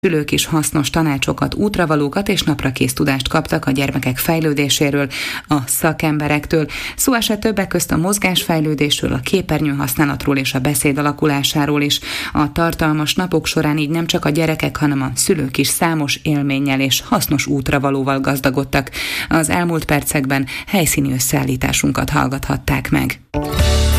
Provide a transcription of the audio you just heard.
Szülők is hasznos tanácsokat, útravalókat és naprakész tudást kaptak a gyermekek fejlődéséről, a szakemberektől. Szó esett többek közt a mozgásfejlődésről, a képernyő használatról és a beszéd alakulásáról is. A tartalmas napok során így nem csak a gyerekek, hanem a szülők is számos élménnyel és hasznos útravalóval gazdagodtak. Az elmúlt percekben helyszíni összeállításunkat hallgathatták meg.